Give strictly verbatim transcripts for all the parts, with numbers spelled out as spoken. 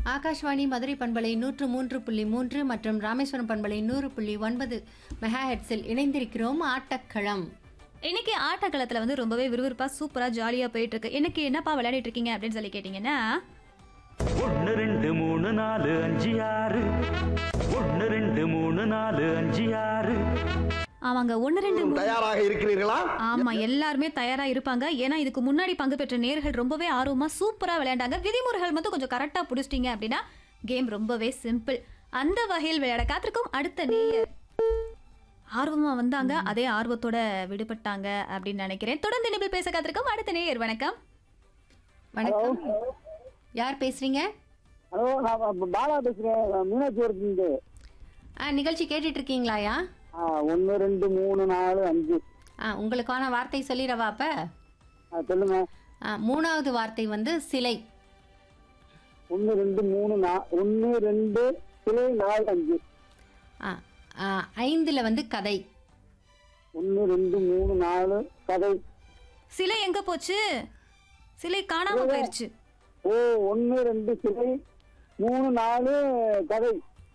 ஆகாஷ்வாணி மதுரை பண்பலை நூற்று மூன்று புள்ளி மூன்று மற்றும் ராமேஸ்வரம் பண்பலை நூறு புள்ளி ஒன்பது மெகா ஹெட்ஸில் இணைந்திருக்கிறோம். ஆட்டக்களம். இன்னைக்கு ஆட்டக்களத்துல வந்து ரொம்பவே விறுவிறுப்பா சூப்பரா ஜாலியா போயிட்டு இருக்கு. இன்னைக்கு என்னப்பா விளையாடிட்டு இருக்கீங்க அப்படின்னு சொல்லி கேட்டீங்கன்னா, ஒன்னு ரெண்டு மூணு நாலு அஞ்சு ஆறு ஒன்னு ரெண்டு மூணு நாலு அஞ்சு ஆறு ஆமாங்க, ஒன்னு ரெண்டு மூணு. தயாராக இருக்கிறீர்களா? ஆமா, எல்லாருமே தயாரா இருப்பாங்க. ஏன்னா இதுக்கு முன்னாடி பங்கு பெற்ற நேர்கள் ரொம்பவே ஆர்வமா சூப்பரா விளையாண்டாங்க. விதிமுறைகள் மட்டும் கொஞ்சம் கரெக்டா புடிச்சிட்டீங்க அப்படின்னா கேம் ரொம்பவே சிம்பிள். அந்த வகையில் விளையாட காத்திருக்கும் அடுத்த நேயர் ஆர்வமா வந்தாங்க, அதே ஆர்வத்தோட விடுபட்டாங்க அப்படின்னு நினைக்கிறேன். தொடர்ந்து நிபில் பேச காத்திருக்கும் அடுத்த நேயர். வணக்கம். வணக்கம், யார் பேசுறீங்க? ஹலோ, நான் பாலா பேசுறேன், மீனாட்சி. ஆ நிகழ்ச்சி கேட்டுட்டு இருக்கீங்களாயா? ஒன்னு ரெண்டு மூணு நாலு அஞ்சு. ஆ உங்களுக்கான வார்த்தை சொல்லிடவா? அப்ப சொல்லுங்க. ஆ, மூணாவது வார்த்தை வந்து சிலை. ஒன்னு ரெண்டு மூணு நா ஒன்னு ரெண்டு சிலை நாலு அஞ்சு. ஆ ஆ, ஐந்துல வந்து கதை. ஒன்னு ரெண்டு மூணு நாலு கதை. சிலை எங்க போச்சு? சிலை காணாம போயிருச்சு. ஓ, ஒன்னு ரெண்டு சிலை மூணு நாலு கதை.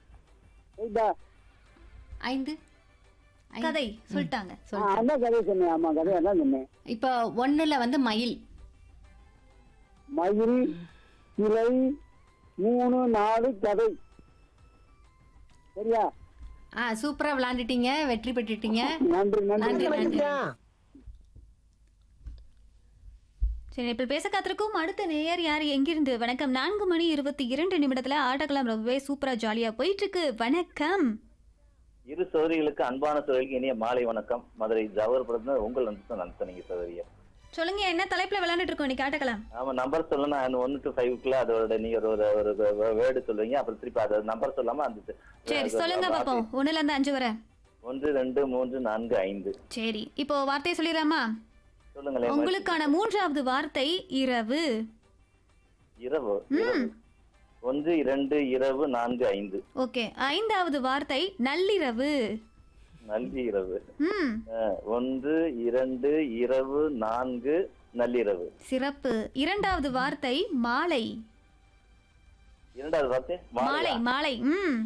ஐந்து கதை சொல்லிட்டாங்க. அதான் கதை சொன்னேன். ஆமா, கதை அதான் சொன்னேன். இப்போ ஒண்ணுல வந்து மயில். மயில் சிலை மூணு நாலு கதை. சரியா? ஆ சூப்பரா விளையாண்டுட்டீங்க, வெற்றி பெற்றுட்டீங்க. நன்றி நன்றி நன்றி. சரி, இப்ப பேச காத்திருக்கும் அடுத்த நேயர் யார், எங்கிருந்து? வணக்கம். நான்கு மணி இருபத்தி இரண்டு நிமிடத்துல ஆட்டக்கலாம் ரொம்பவே சூப்பரா ஜாலியா போயிட்டு இருக்கு. வணக்கம். இரு சோதரிகளுக்கு அன்பான சோதரிகளுக்கு இனிய மாலை வணக்கம். மதுரை ஜவஹர்புரத்துல உங்கள் நந்தனிங்க சோதரிய. சொல்லுங்க, என்ன தலைப்புல விளையாண்டுட்டு இருக்கோம் இன்னைக்கு ஆட்டக்கலாம்? ஆமா, நம்பர் சொல்லணும். ஒன்னு டு ஃபைவ்க்குள்ள அதோட நீங்க ஒரு ஒரு வேர்டு சொல்லுவீங்க, அப்புறம் திருப்பி அதை நம்பர் சொல்லாம அந்த. சரி சொல்லுங்க பாப்போம், ஒண்ணுல இருந்து அஞ்சு வரை. ஒன்று ரெண்டு மூன்று நான்கு ஐந்து. சரி, இப்போ வார்த்தை சொல்லிடலாமா? சொல்லுங்களேன். உங்களுக்கான மூன்றாவது வார்த்தை இரவு. இரவு. ஒன்று இரண்டு இரவு நான்கு ஐந்து. ஓகே, ஐந்தாவது வார்த்தை நள்ளிரவு. நள்ளிரவு. ம், ஒன்று இரண்டு இரவு நான்கு நள்ளிரவு. சிறப்பு. இரண்டாவது வார்த்தை மாலை. இரண்டாவது வார்த்தை மாலை. மாலை. ம்,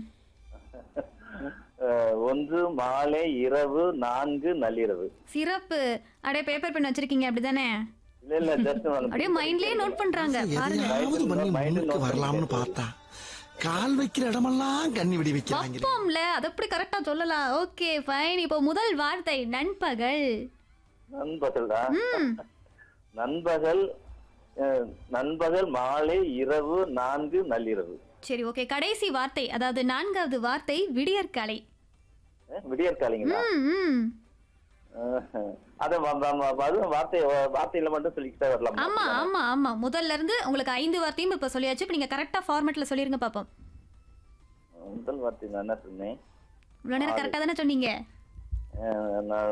ஒன்று மாலை இரவு நான்கு நள்ளிரவு. சிறப்பு. அடே, பேப்பர் பென் வச்சிருக்கீங்க அப்படிதானே? இல்ல இல்ல, ஜஸ்ட் அப்படியே மைண்ட்லயே நோட் பண்றாங்க பாருங்க. எதையாவது பண்ணி முன்னுக்கு வரலாம்னு பார்த்தா கால் வைக்கிற இடமெல்லாம் கண்ணி விடி வைக்கிறாங்க. அப்பம்ல அது எப்படி கரெக்டா சொல்லலாம். Okay fine. இப்போ முதல் வார்த்தை நண்பகல். நண்பகலா? ம், நண்பகல். அஹ், நண்பகல் மாலை இரவு நான்கு நள்ளிரவு. சரி ஓகே. கடைசி வார்த்தை, அதாவது நான்காவது வார்த்தை விடியற்காலை. அஹ், விடியற்காலைங்களா? ம், ம். அஹ், அத வ- வ- வ- அதுவும் வார்த்தை வார்த்தையில மட்டும் சொல்லிக்கிட்டே வரலாம். ஆமா ஆமா ஆமா, முதல்ல இருந்து உங்களுக்கு ஐந்து வார்த்தையும் இப்ப சொல்லியாச்சு. இப்ப நீங்க கரெக்டா ஃபார்மேட்ல சொல்லிருங்க பாப்போம். முதல் வார்த்தை நான் என்ன சொன்னேன்? இவ்வளவு நேரம் கரெக்டா தானே சொன்னீங்க? அஹ், நான்